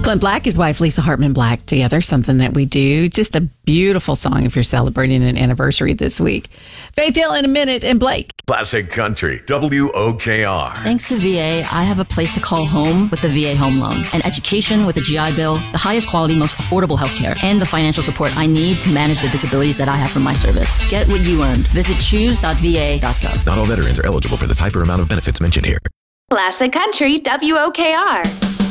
Clint Black, his wife Lisa Hartman Black together, something that we do. Just a beautiful song if you're celebrating an anniversary this week. Faith Hill in a minute, and Blake. Classic Country, WOKR. Thanks to VA, I have a place to call home with the VA Home Loan, an education with a GI Bill, the highest quality, most affordable healthcare, and the financial support I need to manage the disabilities that I have from my service. Get what you earned. Visit choose.va.gov. Not all veterans are eligible for the type or amount of benefits mentioned here. Classic Country, WOKR.